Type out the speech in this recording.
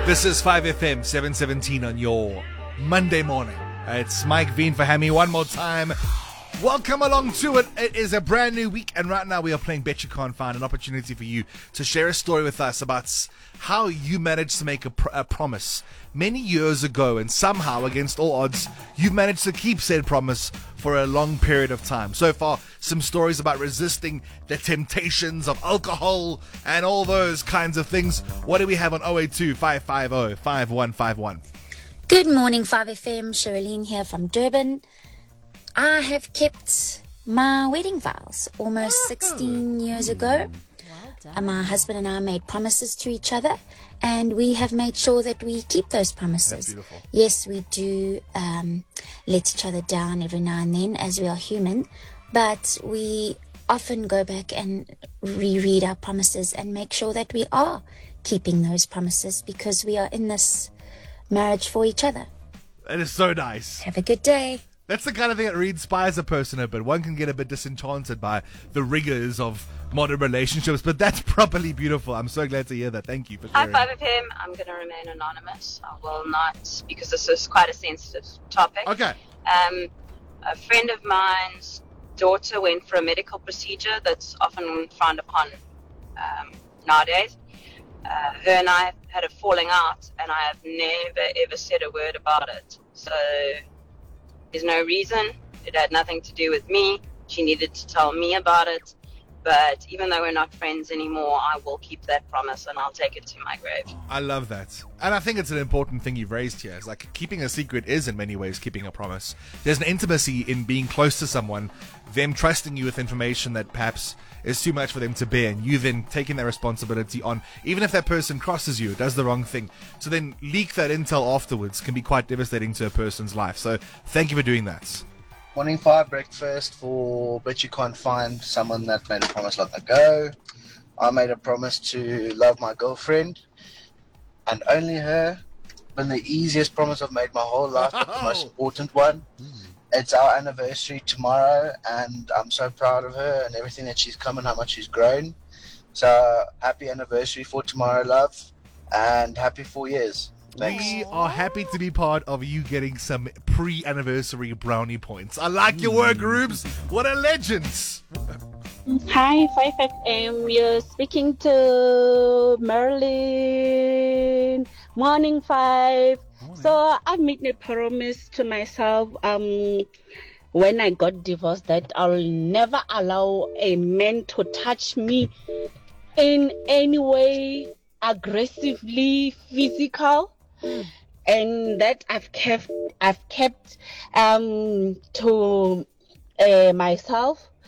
This is 5FM 717 on your Monday morning. It's Mike Veen for Hammy one more time. Welcome along to it. It is a brand new week, and right now we are playing Bet You Can't Find, an opportunity for you to share a story with us about how you managed to make a promise many years ago, and somehow, against all odds, you've managed to keep said promise for a long period of time. So far, some stories about resisting the temptations of alcohol and all those kinds of things. What do we have on 082 550 5151? Good morning, 5FM. Sherilyn here from Durban. I have kept my wedding vows almost 16 years ago. My husband and I made promises to each other, and we have made sure that we keep those promises. That's beautiful. Yes, we do let each other down every now and then, as we are human, but we often go back and reread our promises and make sure that we are keeping those promises, because we are in this marriage for each other. That is so nice. Have a good day. That's the kind of thing that re-inspires a person a bit. One can get a bit disenchanted by the rigors of modern relationships, but that's properly beautiful. I'm so glad to hear that. Thank you for sharing. Hi, 5FM. I'm going to remain anonymous. I will not, because this is quite a sensitive topic. Okay. A friend of mine's daughter went for a medical procedure that's often frowned upon nowadays. Her and I had a falling out, and I have never, ever said a word about it. So there's no reason. It had nothing to do with me. She needed to tell me about it. But even though we're not friends anymore, I will keep that promise, and I'll take it to my grave. I love that. And I think it's an important thing you've raised here. It's like keeping a secret is in many ways keeping a promise. There's an intimacy in being close to someone, them trusting you with information that perhaps is too much for them to bear, and you then taking that responsibility on, even if that person crosses you, does the wrong thing. So then leak that intel afterwards can be quite devastating to a person's life. So thank you for doing that. Morning 5 breakfast for Bet You Can't Find someone that made a promise long ago. I made a promise to love my girlfriend and only her. Been the easiest promise I've made my whole life, but the most important one. It's our anniversary tomorrow, and I'm so proud of her and everything that she's come and how much she's grown. So happy anniversary for tomorrow, love, and happy 4 years. Thanks. We are happy to be part of you getting some pre-anniversary brownie points. I like your work, Rubes. What a legend. Hi, 5FM. You're speaking to Marilyn. Morning 5. So I made a promise to myself when I got divorced that I'll never allow a man to touch me in any way, aggressively, physical. And that I've kept to myself.